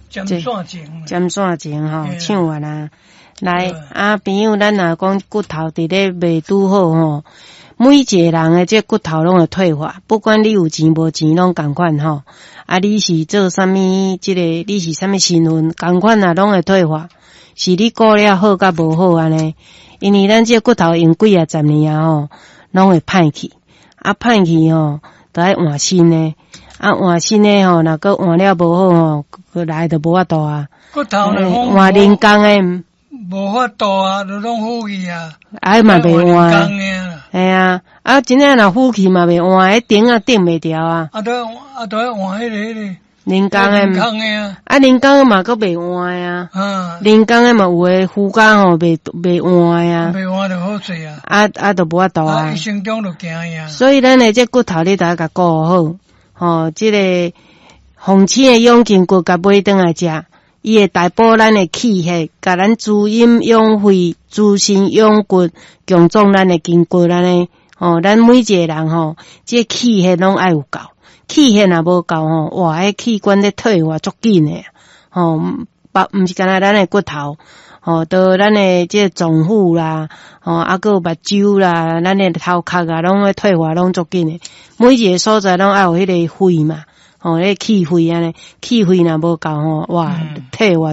尖线前， 尖线前吼，唱完啊。来朋友，咱若讲骨头伫咧袂拄好吼，每一个人诶这骨头拢会退化，不管你有钱无钱拢共款吼。你是做啥物？你是啥物身份？共款啊，拢会退化。是你顾了好甲无好安尼，因为咱这骨头用几啊十年啊吼，拢会歹去。歹去吼，就爱换新诶。换新诶吼，若个换了无好吼，个来就无法度啊。 骨头咧换人工诶。 无法度啊，就拢呼去啊， 嘛袂换， 哎啊，真正若呼去嘛袂换，迄顶顶袂掉啊。 都要换迄个人工诶啊，人工诶嘛阁袂换啊。人工诶嘛有诶呼工吼袂换啊。 袂换就好势啊。 就无法度啊。 伊成长就惊呀。 所以咱诶这骨头你都要甲顾好，吼，这个风清诶养筋骨甲买转来食。伊会大补咱的气血，甲咱滋阴养肺、滋肾养骨，强壮咱的筋骨安尼。咱每一个人吼，这气血拢爱有够，气血若无够吼，哇，迄器官咧退化足紧诶。毋是干那咱的骨头，到咱的这脏腑啦，还有目睭啦，咱的头壳啊，拢会退化拢足紧诶。每一个所在拢爱有迄个肺嘛。迄气血安尼，气血若无够吼，哇，退化。